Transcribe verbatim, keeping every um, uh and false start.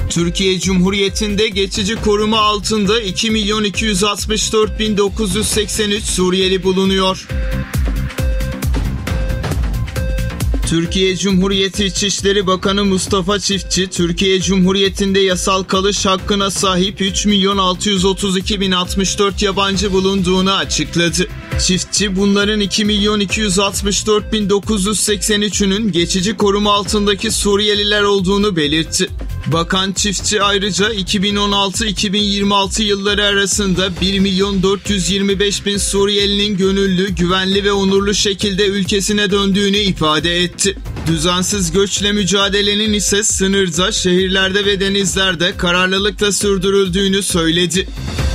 Türkiye Cumhuriyeti'nde geçici koruma altında iki milyon iki yüz altmış dört bin dokuz yüz seksen üç Suriyeli bulunuyor. Türkiye Cumhuriyeti İçişleri Bakanı Mustafa Çiftçi, Türkiye Cumhuriyeti'nde yasal kalış hakkına sahip üç milyon altı yüz otuz iki bin altmış dört yabancı bulunduğunu açıkladı. Çiftçi, bunların iki milyon iki yüz altmış dört bin dokuz yüz seksen üçünün geçici koruma altındaki Suriyeliler olduğunu belirtti. Bakan Çiftçi ayrıca iki bin on altı iki bin yirmi altı yılları arasında bir milyon dört yüz yirmi beş bin Suriyelinin gönüllü, güvenli ve onurlu şekilde ülkesine döndüğünü ifade etti. Düzensiz göçle mücadelenin ise sınırda, şehirlerde ve denizlerde kararlılıkla sürdürüldüğünü söyledi.